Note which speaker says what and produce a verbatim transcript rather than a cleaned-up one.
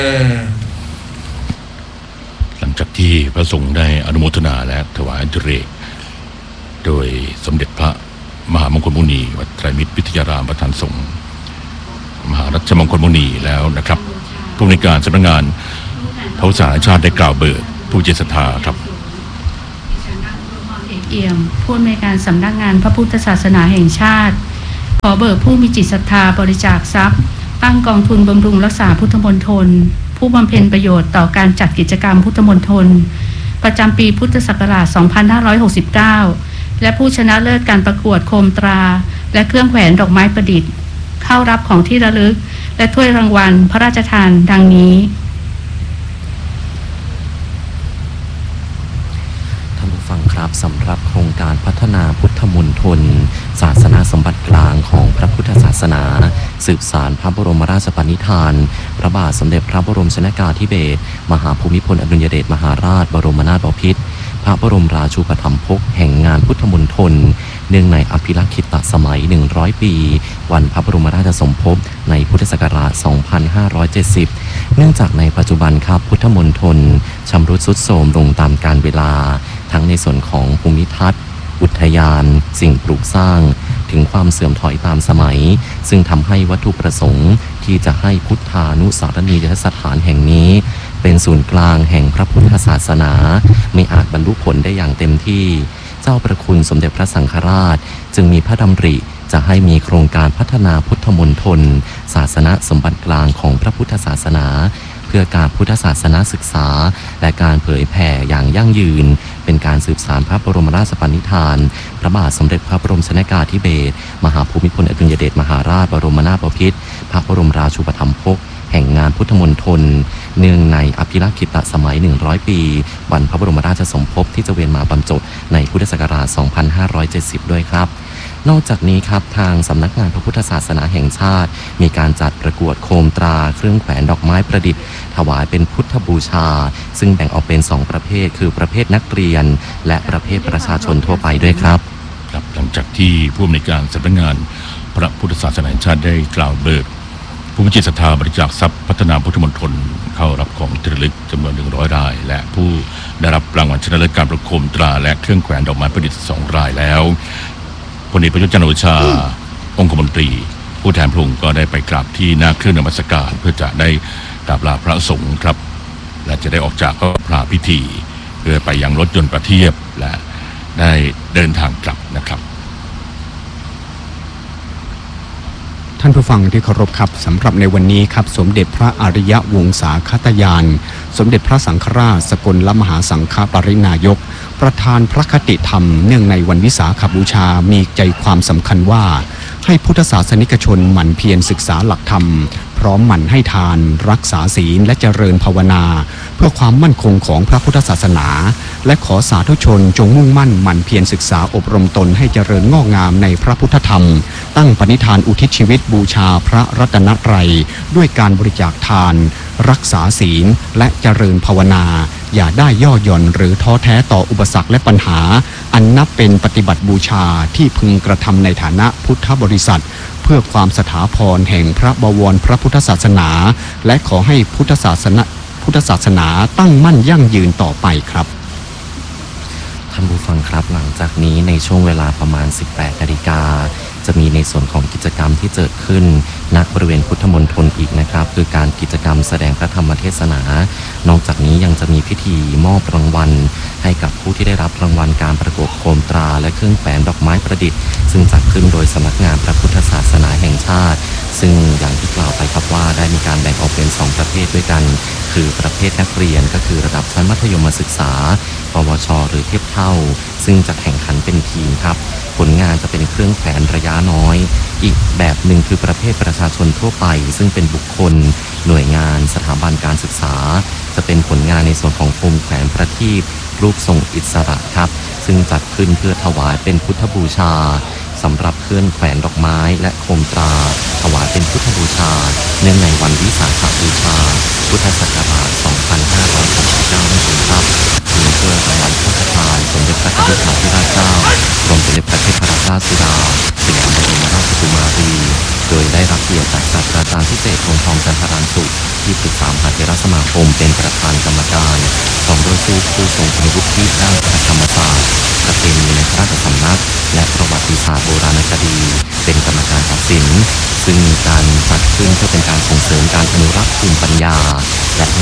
Speaker 1: หลังจากที่พระสงฆ์ได้อนุโมทนาและถวายอัญเจกโดยสมเด็จพระมหามงคลมุนีวัดไตรมิตรวิทยารามประธานสงฆ์มหารัชมงคลมุนีแล้วนะครับผู้ในการสำนักงานพระพุทธศาสนาชาติได้กล่าวเบิกผู้เจริญศรัทธาครับ
Speaker 2: เอี่ยมผู้ในการสำนักงานพระพุทธศาสนาแห่งชาติขอเบิกผู้มีจิตศรัทธาบริจาคทรัพย์ตั้งกองทุนบำรุงรักษาพุทธมณฑลผู้บำเพ็ญประโยชน์ต่อการจัดกิจกรรมพุทธมณฑลประจำปีพุทธศักราช สองพันห้าร้อยหกสิบเก้า และผู้ชนะเลิศการประกวดโคมตราและเครื่องแขวนดอกไม้ประดิษฐ์เข้ารับของที่ระลึกและถ้วยรางวัลพระราชทานดังนี้
Speaker 3: ท่านผู้ฟังครับสำหรับโครงการพัฒนาพุทธมณฑลศาสนาสมบัติกลางของพระพุทธศาสนาสืบสานพระบรมราชปณิธานพระบาทสมเด็จพระบรมชนกาธิเบศรมหาภูมิพลอดุลยเดชมหาราชบรมนาถบพิตรพระบรมราชูปถัมภกแห่งงานพุทธมณฑลเนื่องในอภิลักขิตสมัยหนึ่งร้อยปีวันพระบรมราชสมภพในพุทธศักราช สองพันห้าร้อยเจ็ดสิบ เนื่องจากในปัจจุบันครับพุทธมณฑลชำรุดทรุดโทรมลงตามกาลเวลาทั้งในส่วนของภูมิทัศน์อุทยานสิ่งปลูกสร้างถึงความเสื่อมถอยตามสมัยซึ่งทำให้วัตถุประสงค์ที่จะให้พุทธานุสารณียสถานแห่งนี้เป็นศูนย์กลางแห่งพระพุทธศาสนาไม่อาจบรรลุผลได้อย่างเต็มที่เจ้าประคุณสมเด็จพระสังฆราชจึงมีพระดำริจะให้มีโครงการพัฒนาพุทธมณฑลศาสนสมบัติกลางของพระพุทธศาสนาเพื่อการพุทธศาสนาศึกษาและการเผยแผ่อย่างยั่งยืนเป็นการสืบสานพระบรมราชปณิธานพระบาทสมเด็จพระบรมชนกาธิเบศรมหาภูมิพลอดุลยเดชมหาราชบรมนาถบพิตรพระบรมราชูปถัมภกแห่งงานพุทธมณฑลเนื่องในอภิลักขิตสมัยหนึ่งร้อยปีวันพระบรมราชสมภพที่จะเวียนมาบรรจบในพุทธศักราช สองพันห้าร้อยเจ็ดสิบ ด้วยครับนอกจากนี้ครับทางสำนักงานพระพุทธศาสนาแห่งชาติมีการจัดประกวดโคมตราเครื่องแขวนดอกไม้ประดิษฐ์ถวายเป็นพุทธบูชาซึ่งแบ่งออกเป็นสองประเภทคือประเภทนักเรียนและประเภทประชาชนทั่วไปด้วยครับ
Speaker 1: ครับหลังจากที่ผู้อำนวยการสำนักงานพระพุทธศาสนาแห่งชาติได้กล่าวเบิกผู้มีจิตศรัทธาบริจาคทรัพย์พัฒนาพุทธมณฑลเข้ารับของที่ระลึกจำนวนหนึ่งร้อยรายและผู้ได้รับรางวัลชนะเลิศการประโคมตราและเครื่องแขวนดอกไม้ประดิษฐ์สองรายแล้วพลเอกประยุทธ์จันทร์โอชาองคมนตรีผู้แทนพระองค์ก็ได้ไปกราบที่หน้าเครื่องนมัสการเพื่อจะได้กราบลาพระสงฆ์ครับและจะได้ออกจากพระพิธีเพื่อไปยังรถยนต์ประเทียบและได้เดินทางกลับนะครับ
Speaker 4: ท่านผู้ฟังที่เคารพครับสำหรับในวันนี้ครับสมเด็จพระอริยวงศาคตยานสมเด็จพระสังฆราชสกลมหาสังฆปรินายกประธานพระคติธรรมเนื่องในวันวิสาขบูชามีใจความสำคัญว่าให้พุทธศาสนิกชนหมั่นเพียรศึกษาหลักธรรมพร้อมหมั่นให้ทานรักษาศีลและเจริญภาวนาเพื่อความมั่นคงของพระพุทธศาสนาและขอสาธุชนจงมุ่งมั่นหมั่นเพียรศึกษาอบรมตนให้เจริญงอกงามในพระพุทธธรรมตั้งปณิธานอุทิศชีวิตบูชาพระรัตนตรัยด้วยการบริจาคทานรักษาศีลและเจริญภาวนาอย่าได้ย่อหย่อนหรือท้อแท้ต่ออุปสรรคและปัญหาอันนับเป็นปฏิบัติบูชาที่พึงกระทำในฐานะพุทธบริษัทเพื่อความสถาพรแห่งพระบวรพระพุทธศาสนาและขอให้พุทธศาสนาพุทธศาสนาตั้งมั่นยั่งยืนต่อไปครับ
Speaker 3: ท่านผู้ฟังครับหลังจากนี้ในช่วงเวลาประมาณ สิบแปดนาฬิกาจะมีในส่วนของกิจกรรมที่เกิดขึ้นณบริเวณพุทธมณฑลอีกนะครับคือการกิจกรรมแสดงพระธรรมเทศนานอกจากนี้ยังจะมีพิธีมอบรางวัลให้กับผู้ที่ได้รับรางวัลการประกวดโคมตราและเครื่องแขวนดอกไม้ประดิษฐ์ซึ่งจัดขึ้นโดยสำนักงานพระพุทธศาสนาแห่งชาติซึ่งอย่างที่กล่าวไปครับว่าได้มีการแบ่งออกเป็นสองประเภทด้วยกันคือประเภทนักเรียนก็คือระดับชั้นมัธยมศึกษาปวชหรือเทียบเท่าซึ่งจะแข่งขันเป็นทีมครับผลงานจะเป็นเครื่องแขวนระยะน้อยอีกแบบหนึ่งคือประเภทประชาชนทั่วไปซึ่งเป็นบุคคลหน่วยงานสถาบันการศึกษาจะเป็นผลงานในส่วนของโคมแขวนประทีปรูปทรงอิสระครับซึ่งจัดขึ้นเพื่อถวายเป็นพุทธบูชาสำหรับเครื่องแขวนดอกไม้และโคมตราถวายเป็นพุทธบูชาเนื่องในวันวิสาขบูชาพุทธศักราช สองพันห้าร้อยหกสิบเก้า นั่นเองครับมีเพื่อรางวัลพระราชทานสมเด็จพระนิธิธิราชเจ้ากรมสมเด็จพระเทพรัตนราชสุดาสยามบรมราชกุมารีโดยได้รับเกียรติจากศาสตราาจารย์พิเศษธงทองจันทรานสุขที่ปรึกษามหาเถรสมาคมเป็นประธานกรรมการพร้อมด้วยผู้ผู้ทรงคุณวุฒิด้านพระธรรมศาสตร์ประเพณีในพระราชสำนักและประวัติศาสตร์โบราณคดีเป็นกรรมการตัดสินซึ่งการจัดขึ้นเพื่อเป็นการส่งเสริมการอนุรักษ์ภูมิปัญญาและ